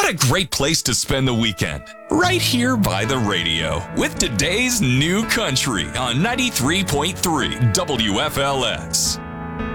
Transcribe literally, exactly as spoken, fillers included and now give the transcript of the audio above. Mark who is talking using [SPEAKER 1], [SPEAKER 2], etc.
[SPEAKER 1] What a great place to spend the weekend. Right here by the radio with today's new country on ninety-three point three W F L S.